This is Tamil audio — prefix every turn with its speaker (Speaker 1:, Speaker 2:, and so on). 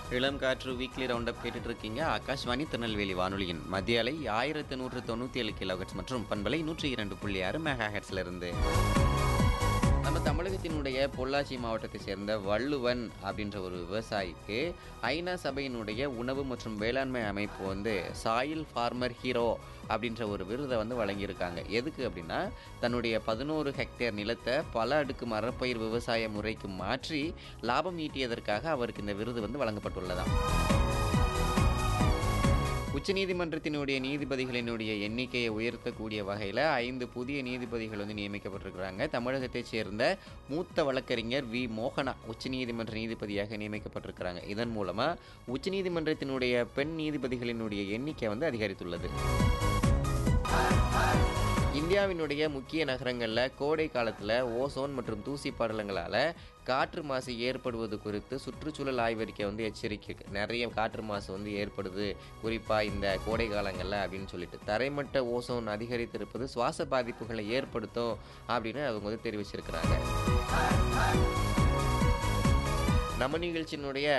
Speaker 1: இளம் காற்று வீக்லி ரவுண்டப் கேட்டுட்டு இருக்கீங்க. ஆகாஷ்வாணி திருநெல்வேலி வானொலியின் மத்திய அலை 1197 கிலோஹெர்ட்ஸ் மற்றும் பண்பலை 102.6 மெகா ஹெர்ட்ஸ்ல இருந்து. நம்ம தமிழகத்தினுடைய பொள்ளாச்சி மாவட்டத்தை சேர்ந்த வள்ளுவன் அப்படின்ற ஒரு விவசாயிக்கு ஐநா சபையினுடைய உணவு மற்றும் வேளாண்மை அமைப்பு சாயில் ஃபார்மர் ஹீரோ அப்படின்ற ஒரு விருதை வழங்கியிருக்காங்க. எதுக்கு அப்படின்னா, தன்னுடைய 11 ஹெக்டேர் நிலத்தை பல அடுக்கு மரப்பயிர் விவசாய முறைக்கு மாற்றி லாபம் ஈட்டியதற்காக அவருக்கு இந்த விருது வழங்கப்பட்டுள்ளதாம். உச்சநீதிமன்றத்தினுடைய நீதிபதிகளினுடைய எண்ணிக்கையை உயர்த்தக்கூடிய வகையில் 5 புதிய நீதிபதிகள் நியமிக்கப்பட்டிருக்கிறாங்க. தமிழகத்தைச் சேர்ந்த மூத்த வழக்கறிஞர் வி மோகனா உச்சநீதிமன்ற நீதிபதியாக நியமிக்கப்பட்டிருக்கிறாங்க. இதன் மூலமாக உச்சநீதிமன்றத்தினுடைய பெண் நீதிபதிகளினுடைய எண்ணிக்கை அதிகரித்துள்ளது. இந்தியாவினுடைய முக்கிய நகரங்களில் கோடை காலத்தில் ஓசோன் மற்றும் தூசி படலங்களால் காற்று மாசு ஏற்படுவது குறித்து சுற்றுச்சூழல் ஆய்வறிக்கை எச்சரிக்கை நிறைய காற்று மாசு ஏற்படுது, குறிப்பாக இந்த கோடை காலங்களில் அப்படின்னு சொல்லிட்டு தரைமட்ட ஓசோன் அதிகரித்திருப்பது சுவாச பாதிப்புகளை ஏற்படுத்தும் அப்படின்னு அவங்க தெரிவிச்சிருக்கிறாங்க. நம்ம நிகழ்ச்சியினுடைய